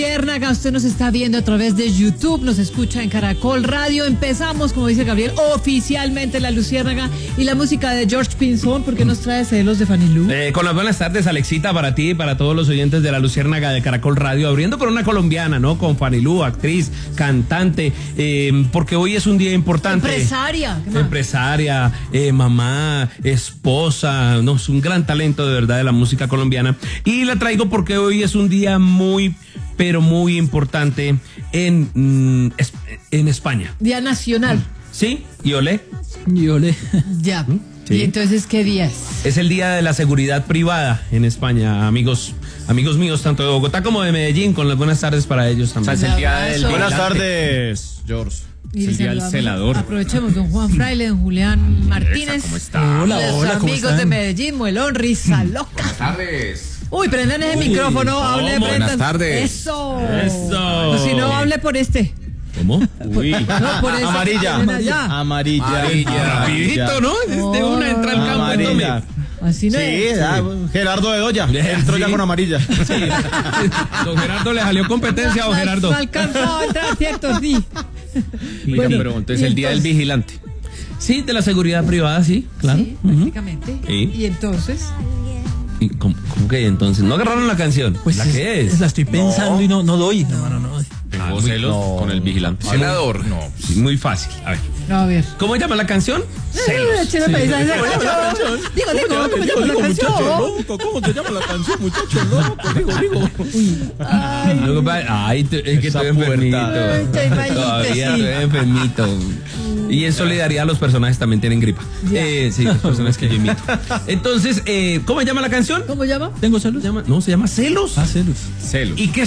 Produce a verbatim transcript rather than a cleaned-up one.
Luciérnaga, usted nos está viendo a través de YouTube, nos escucha en Caracol Radio. Empezamos, como dice Gabriel, oficialmente La Luciérnaga y la música de George Pinzón, porque nos trae celos de Fanny Lu. Eh, con las buenas tardes, Alexita, para ti y para todos los oyentes de La Luciérnaga de Caracol Radio, abriendo con una colombiana, ¿no? Con Fanny Lu, actriz, cantante, eh, porque hoy es un día importante. Empresaria. ¿Qué más? Empresaria, eh, mamá, esposa, no, es un gran talento de verdad de la música colombiana. Y la traigo porque hoy es un día muy, pero muy importante en, mm, es, en España. Día nacional. ¿Sí? ¿Y olé? Y olé. Ya. Sí. ¿Y entonces qué día es? Es el día de la seguridad privada en España, amigos, amigos míos, tanto de Bogotá como de Medellín, con las buenas tardes para ellos también. O sea, es el día del Buenas tardes, George. Y Es el día del saludamos, celador. Aprovechemos, don Juan Fraile, don Julián Martínez. ¿Cómo está? Hola, Los hola, ¿cómo amigos están? de Medellín, Muelón, Risa Loca. Buenas tardes. Uy, prendan ese micrófono, hable, Buenas prendan. tardes. Eso. Eso. O si no, hable por este. ¿Cómo? Uy. No, por ese. Amarilla. Ven allá. Amarilla. Amarilla. Rapidito, ¿no? De una entra al campo. Amarilla. Así no Sí, es. ya, Gerardo de Olla. Entró ya Sí. con amarilla. Sí. Don Gerardo le salió competencia a don Gerardo. No alcanzó a entrar, ¿cierto? Sí. Sí, Bueno, pero entonces y el día del entonces- vigilante. Sí, de la seguridad privada, sí, claro. Sí, Ujú. prácticamente. Sí. Y entonces. ¿Y cómo, cómo que entonces? ¿No agarraron la canción? Pues ¿La es- qué es? La estoy pensando y no, no doy, hermano, no doy. Ah, muy- celos con el vigilante. Senador. No, sí, muy fácil. A ver. No, a ver. ¿Cómo llama la canción? Eh, chile, Sí. paisa, esa canción. Digo, digo, ¿cómo llama la canción? ¿Cómo se llama la canción, muchacho loco? Digo, digo. Ay, Lo que pasa- Ay, te- es que Esa estoy enfermito. puerta. Ay, estoy malito, Todavía sí. estoy enfermito. Y en solidaridad los personajes también tienen gripa. Ya. Eh, sí, los personajes que yo imito. Entonces, eh, ¿cómo se llama la canción? ¿Cómo llama? ¿Tengo celos? Se llama- no, se llama Celos. Ah, celos. Celos. ¿Y qué